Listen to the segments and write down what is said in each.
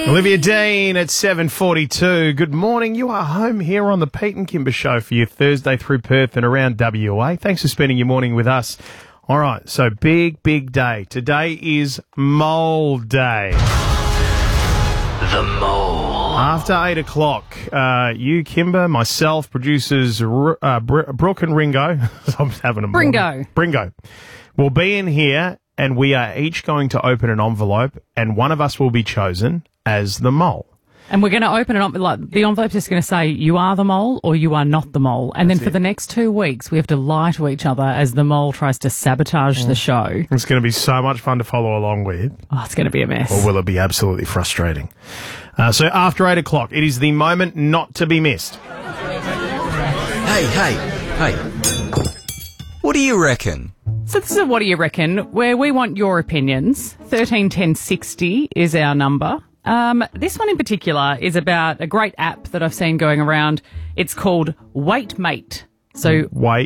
Olivia Dean at 7:42. Good morning. You are home here on the Pete and Kimber Show for your Thursday through Perth and around WA. Thanks for spending your morning with us. All right, so big day. Today is Mole Day. The Mole. After 8 o'clock, you, Kimber, myself, producers Brooke and Ringo. I'm having a Bringo. Will be in here, and we are each going to open an envelope, and one of us will be chosen as the mole. And we're going to open it up, like, the envelope's just going to say, you are the mole or you are not the mole. And then for the next 2 weeks, we have to lie to each other as the mole tries to sabotage the show. It's going to be so much fun to follow along with. Oh, it's going to be a mess. Or will it be absolutely frustrating? So after 8 o'clock, it is the moment not to be missed. Hey. What do you reckon? So this is a What Do You Reckon, where we want your opinions. 131060 is our number. This one in particular is about a great app that I've seen going around. It's called WaitMate. So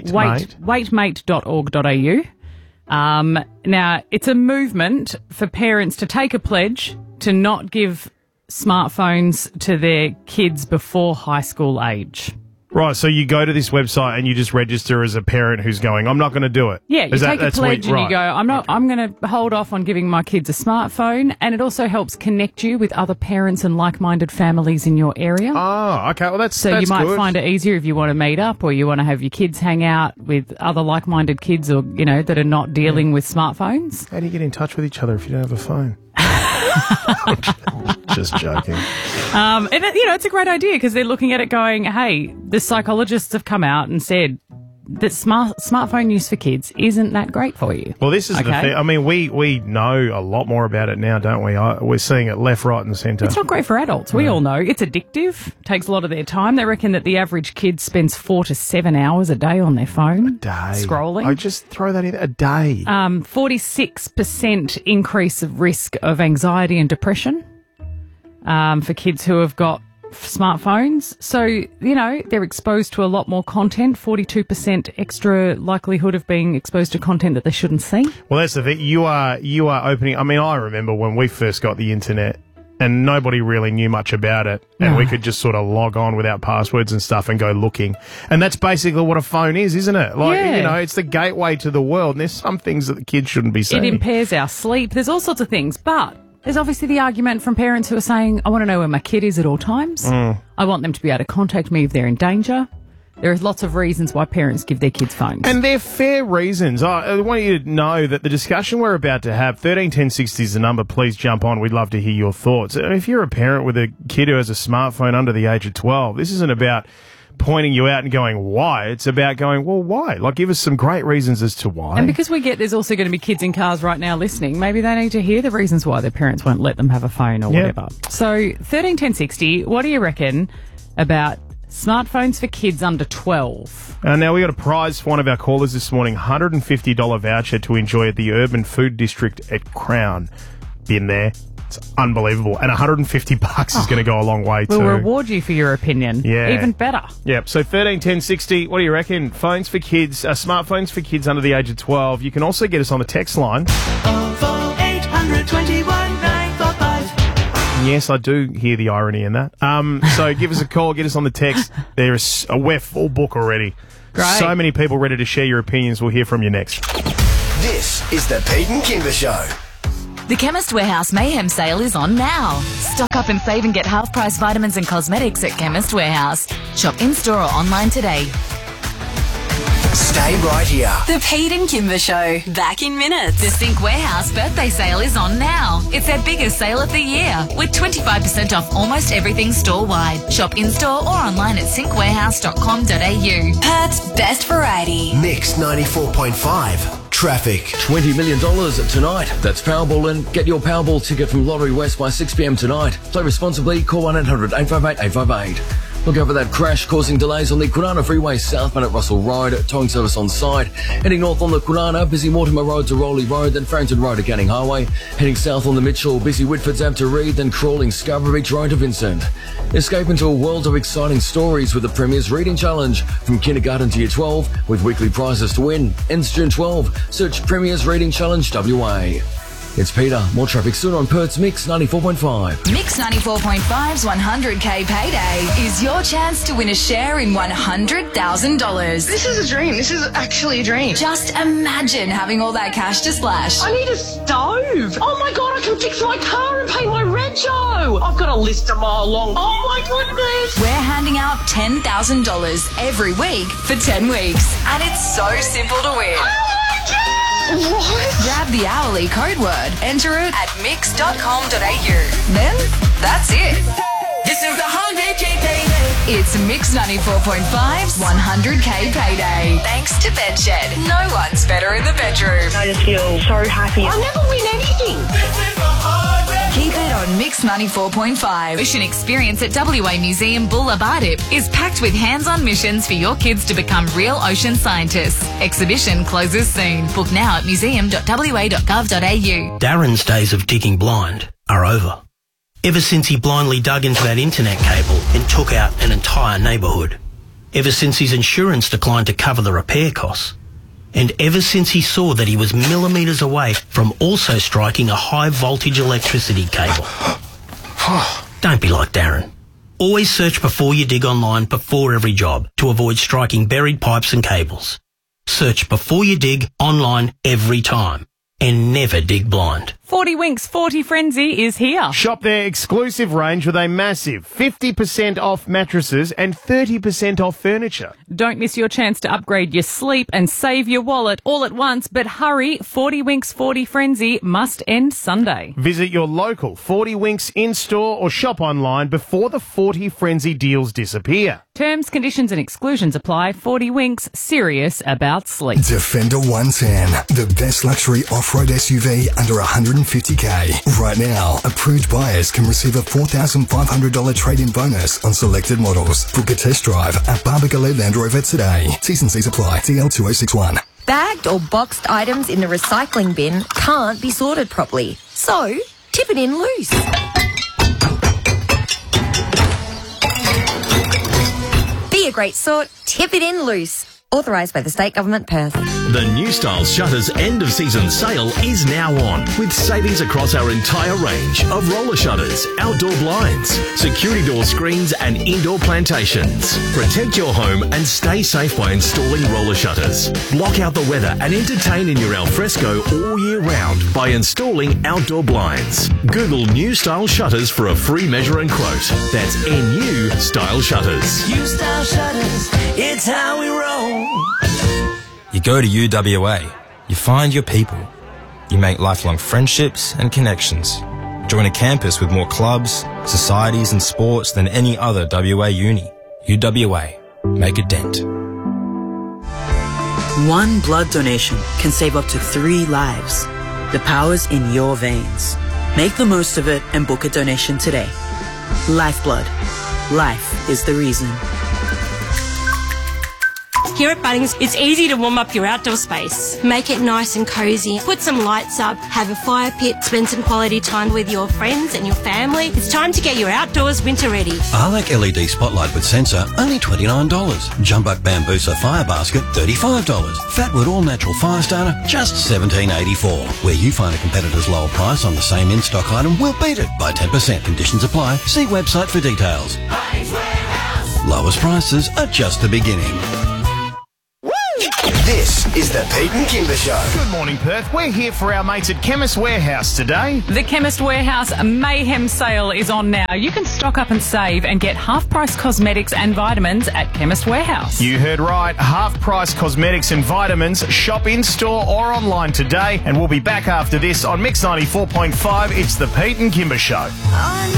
waitmate.org.au. Now, it's a movement for parents to take a pledge to not give smartphones to their kids before high school age. Right, so you go to this website and you just register as a parent who's going, I'm not going to do it. Yeah, you take a pledge and you go, I'm going to hold off on giving my kids a smartphone, and it also helps connect you with other parents and like-minded families in your area. Oh, okay, well that's you might good. find it easier if you want to meet up or you want to have your kids hang out with other like-minded kids or, you know, that are not dealing with smartphones. How do you get in touch with each other if you don't have a phone? Just joking. And, you know, it's a great idea because they're looking at it going, hey, the psychologists have come out and said that smartphone use for kids isn't that great for you. Well, this is the thing. I mean, we know a lot more about it now, don't we? We're seeing it left, right and centre. It's not great for adults. We all know. It's addictive. Takes a lot of their time. They reckon that the average kid spends 4 to 7 hours a day on their phone. A day. Scrolling. I just throw that in. A day. 46% increase of risk of anxiety and depression for kids who have got smartphones. So, you know, they're exposed to a lot more content, 42% extra likelihood of being exposed to content that they shouldn't see. Well, that's the thing. You are opening. I mean, I remember when we first got the internet and nobody really knew much about it, and we could just sort of log on without passwords and stuff and go looking. And that's basically what a phone is, isn't it? Like, you know, it's the gateway to the world, and there's some things that the kids shouldn't be seeing. It impairs our sleep. There's all sorts of things, but there's obviously the argument from parents who are saying, I want to know where my kid is at all times. I want them to be able to contact me if they're in danger. There are lots of reasons why parents give their kids phones. And they're fair reasons. I want you to know that the discussion we're about to have, 131060 is the number. Please jump on. We'd love to hear your thoughts. If you're a parent with a kid who has a smartphone under the age of 12, this isn't about pointing you out and going, why? It's about going, well, why? Like, give us some great reasons as to why. And because there's also going to be kids in cars right now listening, maybe they need to hear the reasons why their parents won't let them have a phone or whatever. So, 131060, what do you reckon about smartphones for kids under 12? Now, we got a prize for one of our callers this morning, $150 voucher to enjoy at the Urban Food District at Crown. Been there. It's unbelievable. And $150 is going to go a long way too. We'll reward you for your opinion. Yeah. Even better. Yep. So 131060, what do you reckon? Phones for kids, smartphones for kids under the age of 12. You can also get us on the text line. 800 21 955. Yes, I do hear the irony in that. So give us a call, get us on the text. We're full book already. Great. So many people ready to share your opinions. We'll hear from you next. This is the Pete and Kimber Show. The Chemist Warehouse Mayhem sale is on now. Stock up and save and get half-price vitamins and cosmetics at Chemist Warehouse. Shop in-store or online today. Stay right here. The Pete and Kimber Show. Back in minutes. The Sync Warehouse birthday sale is on now. It's their biggest sale of the year, with 25% off almost everything store-wide. Shop in-store or online at syncwarehouse.com.au. Perth's best variety. Mix 94.5. Traffic. $20 million tonight. That's Powerball, and get your Powerball ticket from Lottery West by 6 p.m. tonight. Play responsibly. Call 1-800-858-858. Look out for that crash causing delays on the Kwinana Freeway southbound at Russell Road. Towing service on site. Heading north on the Kwinana, busy Mortimer Road to Rowley Road, then Farrington Road to Canning Highway. Heading south on the Mitchell, busy Whitford's Ave to Reed, then crawling Scarborough Beach Road to Vincent. Escape into a world of exciting stories with the Premier's Reading Challenge from kindergarten to year 12 with weekly prizes to win. Ends June 12. Search Premier's Reading Challenge WA. It's Peter. More traffic soon on Perth's Mix 94.5. Mix 94.5's 100k payday is your chance to win a share in $100,000. This is a dream. This is actually a dream. Just imagine having all that cash to splash. I need a stove. Oh my God, I can fix my car and pay my rego. I've got a list a mile long. Oh my goodness. We're handing out $10,000 every week for 10 weeks. And it's so simple to win. What? Grab the hourly code word, enter it at mix.com.au. Then that's it. This is the 100k payday. It's Mix 94.5's 100k payday. Thanks to Bedshed. No one's better in the bedroom. I just feel so happy. I never win anything. Keep it on Mix 94.5. Ocean Experience at WA Museum Bullabardip is packed with hands-on missions for your kids to become real ocean scientists. Exhibition closes soon. Book now at museum.wa.gov.au. Darren's days of digging blind are over. Ever since he blindly dug into that internet cable and took out an entire neighbourhood. Ever since his insurance declined to cover the repair costs. And ever since he saw that he was millimetres away from also striking a high-voltage electricity cable. Don't be like Darren. Always search before you dig online before every job to avoid striking buried pipes and cables. Search before you dig online every time. And never dig blind. 40 Winks 40 Frenzy is here. Shop their exclusive range with a massive 50% off mattresses and 30% off furniture. Don't miss your chance to upgrade your sleep and save your wallet all at once, but hurry, 40 Winks 40 Frenzy must end Sunday. Visit your local 40 Winks in-store or shop online before the 40 Frenzy deals disappear. Terms, conditions and exclusions apply. 40 Winks, serious about sleep. Defender 110, the best luxury off-road SUV under 150k. Right now, approved buyers can receive a $4,500 trade-in bonus on selected models. Book a test drive at Barbagaloo Land Rover today. T's and C's apply. TL2061. Bagged or boxed items in the recycling bin can't be sorted properly. So, tip it in loose. Be a great sort, tip it in loose. Authorised by the State Government, Perth. The New Style Shutters end-of-season sale is now on, with savings across our entire range of roller shutters, outdoor blinds, security door screens and indoor plantations. Protect your home and stay safe by installing roller shutters. Block out the weather and entertain in your alfresco all year round by installing outdoor blinds. Google New Style Shutters for a free measure and quote. That's NU Style Shutters. New Style Shutters, it's how we roll. You go to UWA, you find your people, you make lifelong friendships and connections. Join a campus with more clubs, societies and sports than any other WA uni. UWA, make a dent. One blood donation can save up to 3 lives. The power's in your veins. Make the most of it and book a donation today. Lifeblood. Life is the reason. Here at Bunnings, it's easy to warm up your outdoor space. Make it nice and cosy. Put some lights up, have a fire pit, spend some quality time with your friends and your family. It's time to get your outdoors winter ready. Arlec LED spotlight with sensor, only $29. Jumbuck Bambusa fire basket, $35. Fatwood all natural fire starter, just $17.84. Where you find a competitor's lower price on the same in-stock item, we'll beat it by 10%. Conditions apply. See website for details. Lowest prices are just the beginning. This is the Pete and Kimber Show. Good morning, Perth. We're here for our mates at Chemist Warehouse today. The Chemist Warehouse Mayhem sale is on now. You can stock up and save and get half-price cosmetics and vitamins at Chemist Warehouse. You heard right. Half-price cosmetics and vitamins. Shop in-store or online today. And we'll be back after this on Mix 94.5. It's the Pete and Kimber Show.